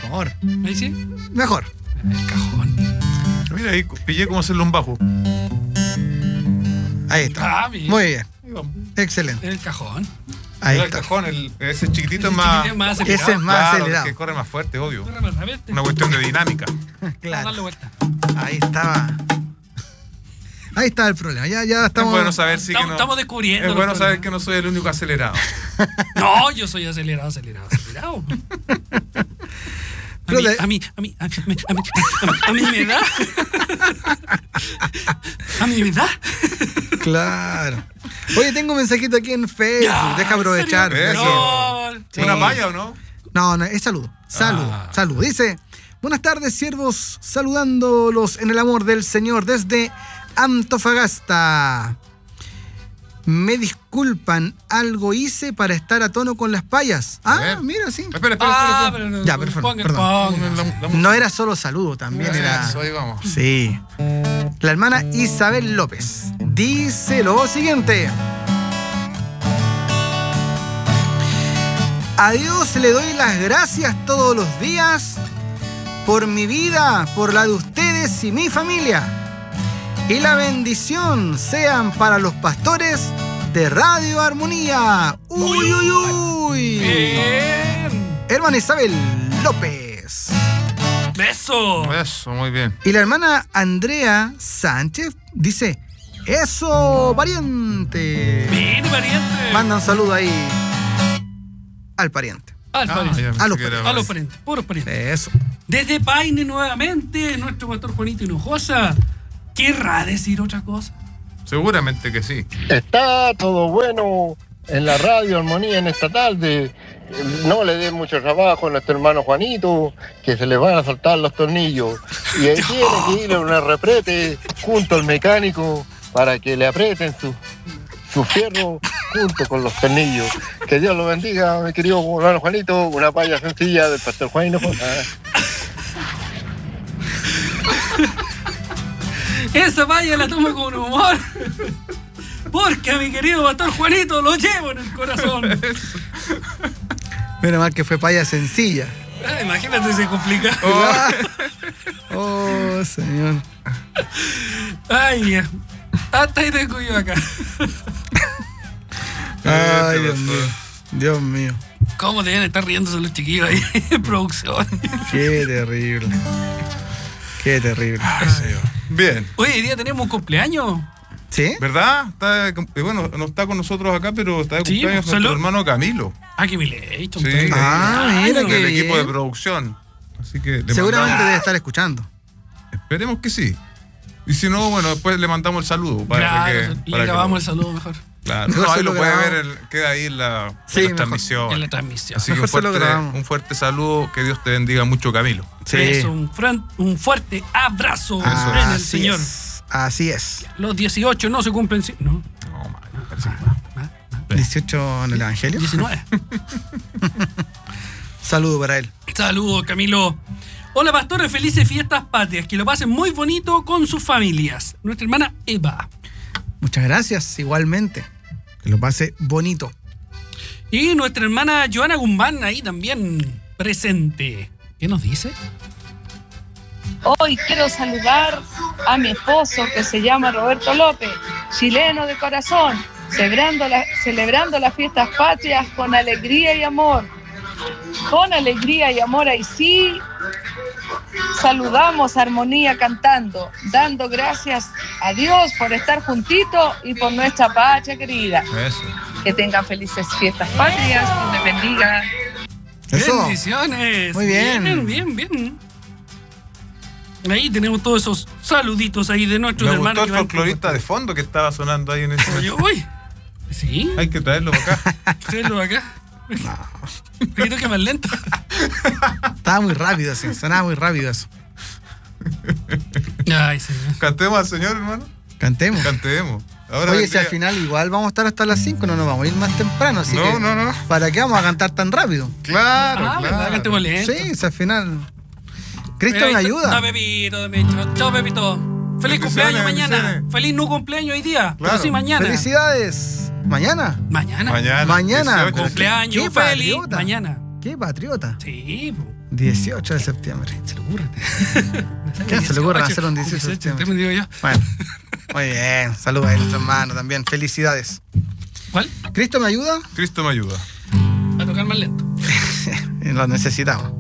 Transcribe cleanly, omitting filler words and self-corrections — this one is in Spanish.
mejor. ¿Ahí sí? Mejor. El cajón. Mira, ahí pillé cómo hacerle un bajo. Ahí está. Ah, bien. Muy bien. Ahí vamos. Excelente. El cajón. Ahí Mira, está. el cajón, ese chiquitito es Ese más. chiquitín más acelerado. Ese es más Claro, acelerado. que corre más fuerte, obvio. Corre más rápido. Una cuestión de dinámica. Claro. Darle vuelta. Ahí estaba. Ahí estaba el problema. Ya estamos. Es bueno saber sí que no. Estamos descubriendo. Es los bueno saber problemas. que no soy el único acelerado. No, yo soy acelerado. A mí me da. A mí me da. Claro. Oye, tengo un mensajito aquí en Facebook. Ya, Deja aprovechar. ¿en serio? ya que- No. Sí. ¿Una valla o no? No, es saludo. Ah. Saludo. Dice: buenas tardes, siervos, saludándolos en el amor del Señor desde Antofagasta. Me disculpan, algo hice para estar a tono con las payas. A Ah, ver. mira, sí. Espera. Pero no. Ya, perfecto, Ponga, perdón. No era solo saludo, también era. Eso, ahí vamos. Sí. La hermana Isabel López dice lo siguiente: a Dios le doy las gracias todos los días por mi vida, por la de ustedes y mi familia. Y la bendición sean para los pastores de Radio Armonía. ¡Uy, uy, uy! Bien. Hermana Isabel López. Beso. Eso, muy bien. Y la hermana Andrea Sánchez dice: ¡eso, pariente! Bien, pariente. Manda un saludo ahí al pariente. Al pariente. ya A pensé los que era A más. los parientes. Puros parientes. Eso. Desde Paine nuevamente, nuestro pastor Juanito Hinojosa. ¿Querrá decir otra cosa? Seguramente que sí. Está todo bueno en la Radio Armonía en esta tarde. No le dé mucho trabajo a nuestro hermano Juanito, que se le van a soltar los tornillos. Y ahí tiene que ir a un reprete junto al mecánico para que le aprieten su fierro junto con los tornillos. Que Dios lo bendiga, mi querido hermano Juanito. Una paya sencilla del pastor Juan Hinojosa. Esa valla la tomo con humor. Porque a mi querido pastor Juanito lo llevo en el corazón. Menos mal que fue paya sencilla. Imagínate, se complica. Oh, señor. Ay, ya. Hasta ahí tengo yo acá. Ay, Dios mío. Dios mío. ¿Cómo deben estar riéndose los chiquillos ahí en producción? Qué terrible. Qué terrible. Bien. Hoy día tenemos un cumpleaños. ¿Sí? ¿Verdad? Bueno, no está con nosotros acá, pero está de Sí, cumpleaños salud. nuestro hermano Camilo. Ah, que me le he hecho. Sí. Mira Con qué el bien. equipo de producción. Así que le Seguramente mandamos- debe estar escuchando. Esperemos que sí. Y si no, bueno, después le mandamos el saludo. Claro, le para grabamos que el saludo mejor. Claro, Mejor no, se ahí lo lo puede grabamos. ver, queda ahí en la, Sí, en la mejor. transmisión. En la transmisión. Así que Mejor se lo grabamos. un fuerte saludo, que Dios te bendiga mucho, Camilo. Sí. Eso, un fuerte abrazo en el Así Señor. es. Así es. Los 18 no se cumplen. No, No, man, me parece que no. 18 en el Evangelio. 19. Saludo para él. Saludos, Camilo. Hola, pastores, felices fiestas patrias. Que lo pasen muy bonito con sus familias. Nuestra hermana Eva. Muchas gracias, igualmente. Que lo pase bonito. Y nuestra hermana Joana Guzmán ahí también presente. ¿Qué nos dice? Hoy quiero saludar a mi esposo que se llama Roberto López, chileno de corazón, celebrando las fiestas patrias con alegría y amor. Con alegría y amor, ahí sí, saludamos a Armonía cantando, dando gracias a Dios por estar juntito y por nuestra patria querida. Eso. Que tengan felices fiestas patrias, Dios les bendiga. Eso. Bendiciones. Muy bien. Bien. Ahí tenemos todos esos saluditos ahí de nuestros Me hermanos. gustó el folclorista de fondo que estaba sonando ahí en ese Oye, momento. uy. Sí. Hay que traerlo para acá. Tráelo acá. Un poquito que más lento. Estaba muy rápido, sí. Sonaba muy rápido eso. Ay, señor. Cantemos al Señor, hermano. Cantemos. Cantemos. Ahora Oye, vendría- si al final igual vamos a estar hasta las 5, no nos vamos a ir más temprano, así que... No. ¿Para qué vamos a cantar tan rápido? Claro, ¿Verdad? claro. Cantemos lento. Sí, si al final... Cristo Mira, me ahí está- ayuda. Está Pepito, chao, Pepito. Feliz Bendiciones, cumpleaños mañana. bendiciones. Feliz no cumpleaños hoy día. Pero Claro. sí mañana. ¡Felicidades! ¿Mañana? Mañana. Mañana. 18. Cumpleaños Qué feliz. patriota. Mañana. ¿Qué patriota? Sí, po. 18 de septiembre. Se le ocurre. ¿Qué se le ocurre hacer un 18 de septiembre? Te digo yo. Bueno, muy bien. Saludos a nuestro hermano también. Felicidades. ¿Cuál? ¿Cristo me ayuda? Cristo me ayuda. Va a tocar más lento. Lo necesitamos.